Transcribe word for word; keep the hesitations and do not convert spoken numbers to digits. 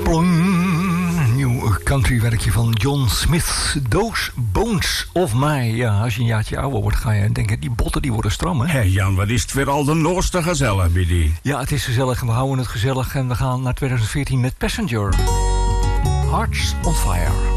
Plong. Nieuw countrywerkje van John Smith. Those Bones of My. Ja, als je een jaartje ouder wordt, ga je denken, die botten die worden stram, hè? Hé hey Jan, wat is het weer al de noorste gezellig, Billy? Ja, het is gezellig en we houden het gezellig. En we gaan naar twintig veertien met Passenger. Hearts on Fire.